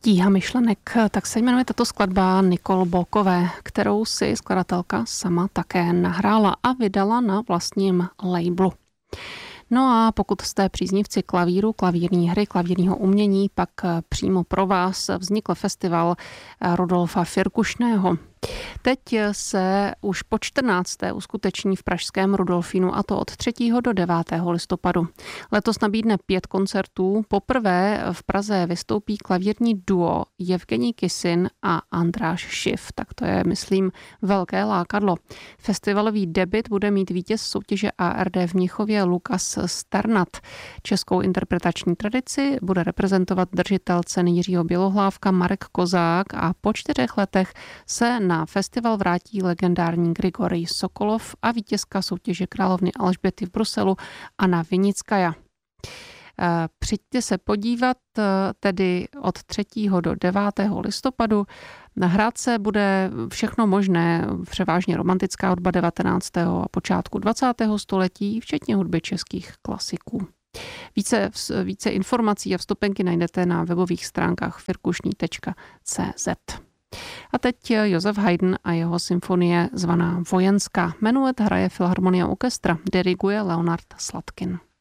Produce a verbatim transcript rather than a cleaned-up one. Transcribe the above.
Tíha myšlenek, tak se jmenuje tato skladba Nicole Bokové, kterou si skladatelka sama také nahrála a vydala na vlastním labelu. No a pokud jste příznivci klavíru, klavírní hry, klavírního umění, pak přímo pro vás vznikl festival Rudolfa Firkušného. Teď se už po čtrnácté uskuteční v pražském Rudolfínu, a to od třetího do devátého listopadu. Letos nabídne pět koncertů. Poprvé v Praze vystoupí klavírní duo Evgenij Kisin a Andráš Schiff. Tak to je, myslím, velké lákadlo. Festivalový debut bude mít vítěz soutěže A R D v Mnichově Lukas Sternat. Českou interpretační tradici bude reprezentovat držitel ceny Jiřího Bělohlávka Marek Kozák a po čtyřech letech se na festival vrátí legendární Grigorij Sokolov a vítězka soutěže královny Alžběty v Bruselu Anna Vinickaja. Přijďte se podívat tedy od třetího do devátého listopadu. Hrát se bude všechno možné, převážně romantická hudba devatenáctého a počátku dvacátého století, včetně hudby českých klasiků. Více, více informací a vstupenky najdete na webových stránkách firkušní tečka cé zet. A teď Josef Haydn a jeho symfonie zvaná Vojenská. Menuet hraje Filharmonia Orchestra, diriguje Leonard Slatkin.